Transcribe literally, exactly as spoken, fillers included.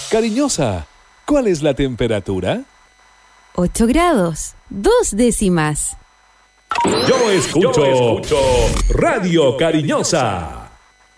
Cariñosa, ¿cuál es la temperatura? ocho grados, dos décimas. Yo escucho, Yo escucho Radio Cariñosa.